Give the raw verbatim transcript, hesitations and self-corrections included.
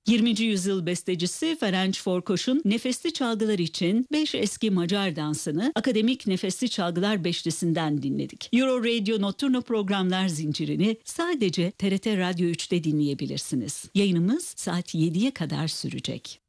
yirminci yüzyıl bestecisi Ferenc Forkoş'un Nefesli Çalgılar için beş eski Macar dansını akademik Nefesli Çalgılar Beşlisi'nden dinledik. Euro Radio Notturno programlar zincirini sadece T R T Radyo üçte dinleyebilirsiniz. Yayınımız saat yediye kadar sürecek.